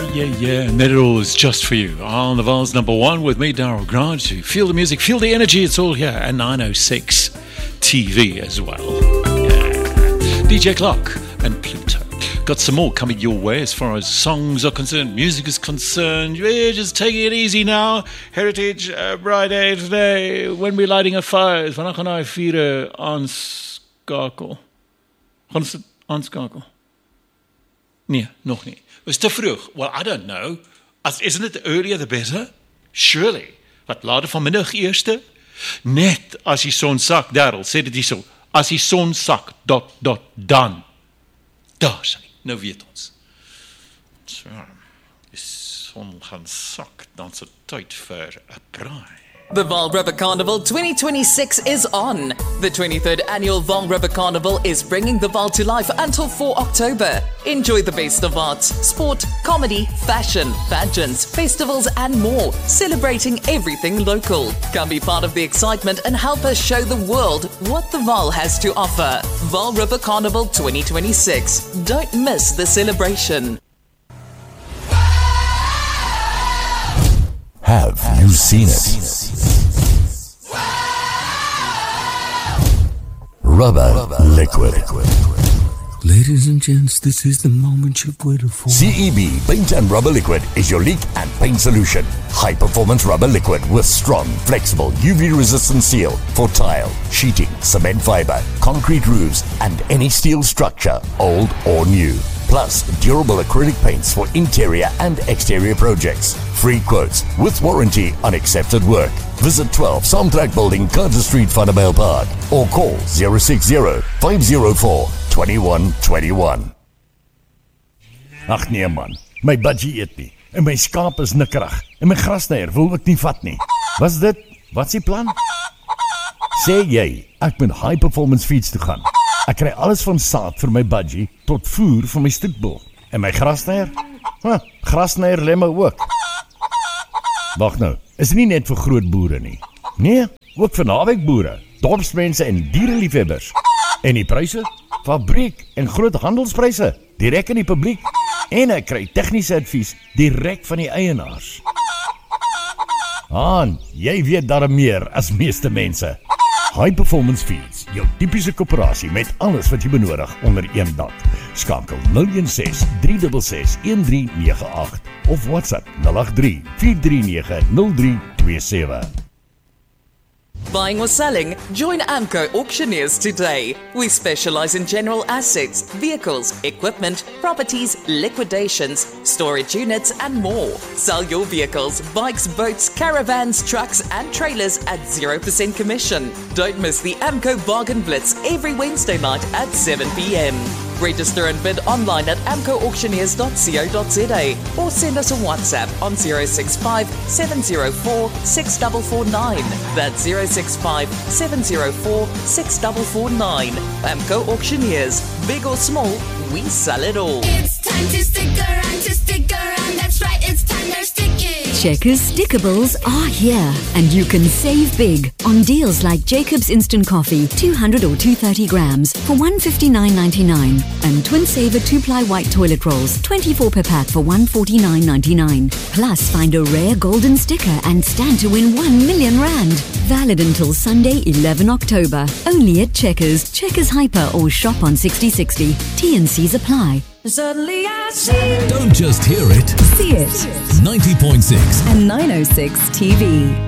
Yeah, and that it all is just for you. On the Vals #1 with me, Daryl Grant. Feel the music, feel the energy, it's all here. And 906 TV as well. Yeah. DJ Clark and Pluto. Got some more coming your way as far as songs are concerned, music is concerned. We're just taking it easy now. Heritage Friday today. When we're lighting a fire, vanaf gaan hy vure aanskakel. Gaan ons aanskakel? Nee, nog nie. It's te vroeg. Well, I don't know. Isn't it the earlier the better? Surely. Wat later vanmiddag eerste? Net as die son sak, Daryl, sê dit hier so. As die son sak, dan. Daar sê, nou weet ons. So, die son gaan sak, dan is het tyd vir 'n braai. The Vaal River Carnival 2026 is on. The 23rd annual Vaal River Carnival is bringing the Vaal to life until 4 October. Enjoy the best of arts, sport, comedy, fashion, pageants, festivals and more, celebrating everything local. Come be part of the excitement and help us show the world what the Vaal has to offer. Vaal River Carnival 2026. Don't miss the celebration. Have you seen it? Rubber liquid. Ladies and gents, this is the moment you've waited for. CEB Paint and Rubber Liquid is your leak and paint solution. High performance rubber liquid with strong, flexible, UV resistant seal for tile, sheeting, cement fiber, concrete roofs and any steel structure, old or new. Plus, durable acrylic paints for interior and exterior projects. Free quotes with warranty on accepted work. Visit 12 Samtrack Building, Carter Street, Vanderbilt Park or call 060-504-2121. Ag nee man, my budgie eet nie. En my skaap is nikkerig. En my grasnyer wil ek nie vat nie. Wat is die plan? Sê jy, ek moet high performance feeds toe gaan. Ek kry alles van saad vir my budgie tot voer vir my stoetbul. En my grasnyer? Grasnyer lê my ook. Wag nou, is nie net vir groot boere nie. Nee, ook vir naweekboere, dorpsmense en diereliefhebbers. En die pryse? Fabriek en groot handelspryse, direk aan die publiek. En ek kry tegniese advies direk van die eienaars. Jy weet daar meer as meeste mense. High Performance Feeds, jou typiese koöperasie met alles wat jy benodig onder een dak. Skakel 016-366-1398 of WhatsApp 083-439-0327. Buying or selling? Join Amco Auctioneers today. We specialize in general assets, vehicles, equipment, properties, liquidations, storage units and more. Sell your vehicles, bikes, boats, caravans, trucks and trailers at 0% commission. Don't miss the Amco Bargain Blitz every Wednesday night at 7 p.m. Register and bid online at amcoauctioneers.co.za or send us a WhatsApp on 065 704 6449. That's 065 704 6449. Amco Auctioneers. Big or small, we sell it all. It's time to stick around, that's right, it's time they're sticking. Checkers Stickables are here, and you can save big on deals like Jacob's Instant Coffee, 200 or 230 grams for $159.99, and Twin Saver 2-ply white toilet rolls, 24 per pack for $149.99. Plus, find a rare golden sticker and stand to win R1 million. Valid until Sunday, 11 October. Only at Checkers, Checkers Hyper, or shop on 6060. T&Cs apply. Suddenly I see. Don't just hear it. See it. 90.6 and 906 TV.